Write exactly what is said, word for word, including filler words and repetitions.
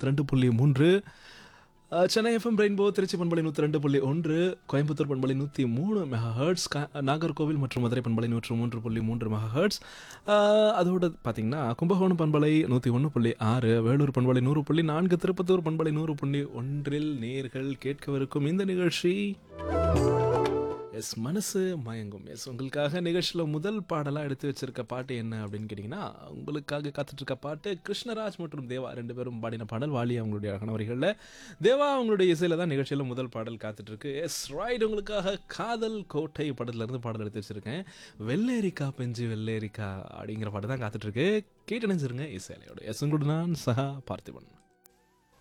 நூற்றி ரெண்டு புள்ளி மூன்று, அ சென்னை எஃப்எம் ரெயின்போ, திருச்சி பண்பலை நூற்றி ரெண்டு புள்ளி ஒன்று, கோயம்புத்தூர் பண்பலை நூற்றி மூன்று மெகா ஹெர்ட்ஸ், க நாகர்கோவில் மற்றும் மதுரை பண்பலை நூற்று மூன்று புள்ளி மூன்று மெகா ஹெர்ட்ஸ். அ அதோட பார்த்தீங்கன்னா, கும்பகோணம் பண்பலை நூற்றி ஒன்று புள்ளி ஆறு, வேலூர் பண்பலை நூறு புள்ளி நான்கு, திருப்பத்தூர் பண்பலை நூறு புள்ளி ஒன்றில் நேயர்கள் கேட்கவிருக்கும் இந்த நிகழ்ச்சி எஸ் மனசு மயங்கும். எஸ் உங்களுக்காக நிகழ்ச்சியில் முதல் பாடலாக எடுத்து வச்சிருக்க பாட்டு என்ன அப்படின்னு கேட்டிங்கன்னா, உங்களுக்காக காத்துட்ருக்க பாட்டு கிருஷ்ணராஜ் மற்றும் தேவா ரெண்டு பேரும் பாடின பாடல். வாலி அவங்களுடைய கணவர்களில், தேவா அவங்களுடைய இசையில் தான் நிகழ்ச்சியில் முதல் பாடல் காத்துட்ருக்கு. எஸ் ரைட், உங்களுக்காக காதல் கோட்டை படத்துலேருந்து பாடல் எடுத்து வச்சுருக்கேன். வெள்ளேரிக்கா பெஞ்சு வெள்ளேரிக்கா அப்படிங்கிற பாட்டு தான் காத்துட்ருக்கு. கேட்டு நினைச்சிருங்க இசையிலையோட. எஸ் உங்களோட நான் சஹா பார்த்திபன்.